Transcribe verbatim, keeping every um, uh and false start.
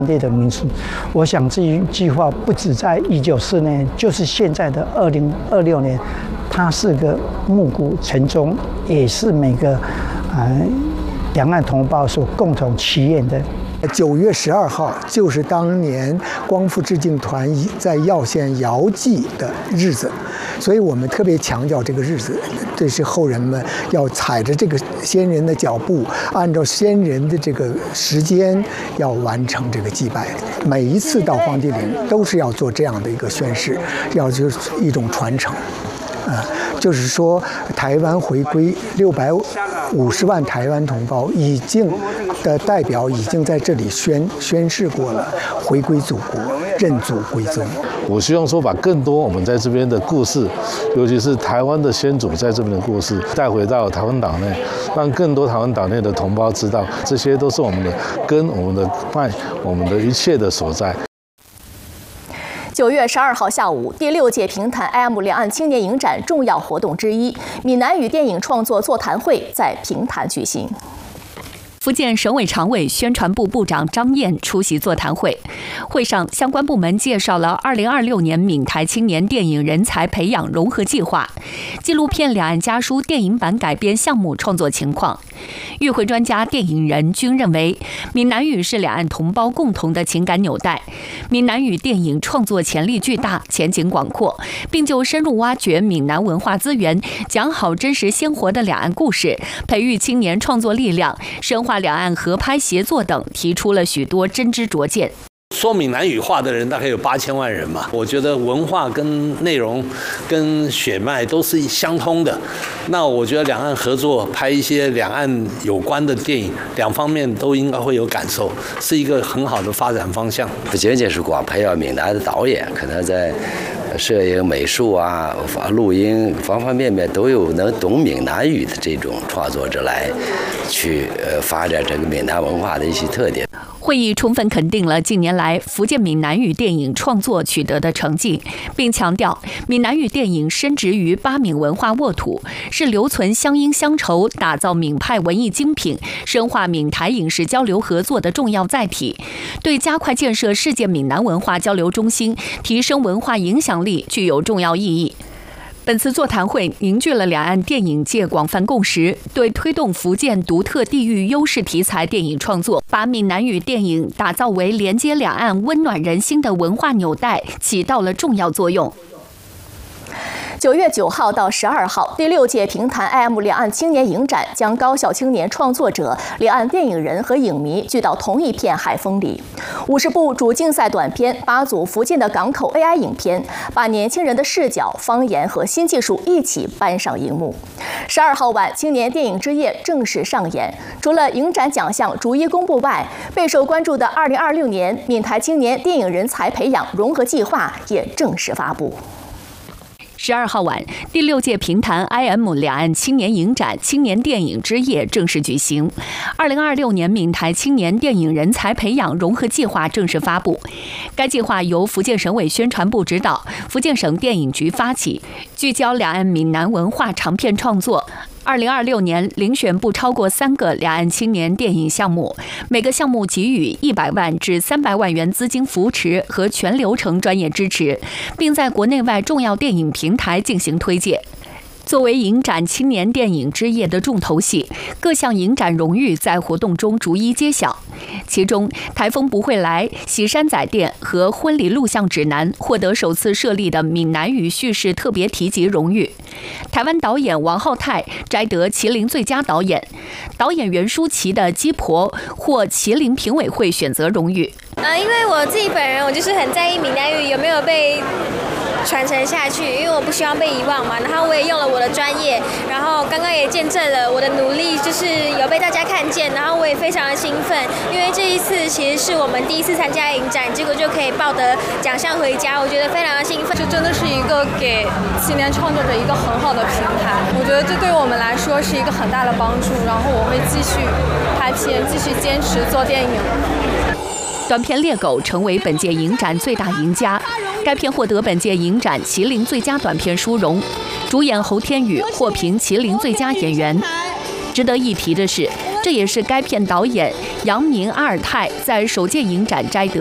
地的民宿，我想这一句话不止在一九四年，就是现在的二零二六年，它是个暮鼓晨钟，也是每个呃两岸同胞所共同祈愿的。 九月十二号就是当年光复致敬团在耀县遥祭的日子，所以我们特别强调这个日子，这是后人们要踩着这个先人的脚步，按照先人的这个时间要完成这个祭拜。每一次到黄帝陵都是要做这样的一个宣誓，要就是一种传承。啊，就是说，台湾回归六百五十万台湾同胞已经的代表已经在这里宣宣誓过了，回归祖国，认祖归宗。 我希望说把更多我们在这边的故事，尤其是台湾的先祖在这边的故事带回到台湾岛内，让更多台湾岛内的同胞知道，这些都是我们的根、我们的脉、我们的一切的所在。 九月十二号下午，第六届平潭 I M 两岸青年影展重要活动之一——闽南语电影创作座谈会在平潭举行。福建省委常委、宣传部部长张燕出席座谈会。会上，相关部门介绍了二零二六年闽台青年电影人才培养融合计划、纪录片《两岸家书》电影版改编项目创作情况。与会专家、电影人均认为，闽南语是两岸同胞共同的情感纽带。闽南语电影创作潜力巨大，前景广阔，并就深入挖掘闽南文化资源，讲好真实鲜活的两岸故事，培育青年创作力量，深化两岸合拍协作等，提出了许多真知灼见。 说闽南语话的人大概有八千万人嘛，我觉得文化跟内容跟血脉都是相通的。那我觉得两岸合作拍一些两岸有关的电影，两方面都应该会有感受，是一个很好的发展方向。 不仅仅是光培养闽南的导演，可能在摄影、美术啊、录音方方面面都有能懂闽南语的这种创作者来去呃发展这个闽南文化的一些特点。 会议充分肯定了近年来福建闽南语电影创作取得的成绩，并强调闽南语电影深植于巴闽文化沃土，是留存乡音乡愁、打造闽派文艺精品、深化闽台影视交流合作的重要载体，对加快建设世界闽南文化交流中心、提升文化影响力具有重要意义。本次座谈会凝聚了两岸电影界广泛共识，对推动福建独特地域优势题材电影创作，把闽南语电影打造为连接两岸、温暖人心的文化纽带，起到了重要作用。九月九号到十二号，第六届平潭 I M 两岸青年影展将高校青年创作者、两岸电影人和影迷聚到同一片海风里。五十部主竞赛短片，八组福建的港口 A I 影片，把年轻人的视角、方言和新技术一起搬上荧幕。十二号晚，青年电影之夜正式上演。除了影展奖项逐一公布外，备受关注的二零二六年闽台青年电影人才培养融合计划也正式发布。十二号晚，第六届平潭 I M 两岸青年影展青年电影之夜正式举行。二零二六年闽台青年电影人才培养融合计划正式发布。该计划由福建省委宣传部指导，福建省电影局发起，聚焦两岸闽南文化长片创作。二零二六年遴选不超过三个两岸青年电影项目，每个项目给予一百万至三百万元资金扶持和全流程专业支持，并在国内外重要电影平台进行推介。作为影展青年电影之夜的重头戏，各项影展荣誉在活动中逐一揭晓。其中，《台风不会来》、《喜山仔店》和《婚礼录像指南》获得首次设立的闽南语叙事特别提及荣誉。台湾导演王浩泰摘得麒麟最佳导演，导演袁舒淇的《鸡婆》获麒麟评委会选择荣誉。 呃，因为我自己本人，我就是很在意闽南语有没有被传承下去，因为我不希望被遗忘嘛。然后我也用了我的专业，然后刚刚也见证了我的努力，就是有被大家看见。然后我也非常的兴奋，因为这一次其实是我们第一次参加影展，结果就可以抱得奖项回家，我觉得非常的兴奋。 这真的是一个给青年创作者一个很好的平台，我觉得这对我们来说是一个很大的帮助。然后我会继续拍片，继续坚持做电影。 短片《猎狗》成为本届影展最大赢家，该片获得本届影展麒麟最佳短片殊荣，主演侯天宇获评麒麟最佳演员。值得一提的是， 这也是该片导演杨明阿尔泰在首届影展摘得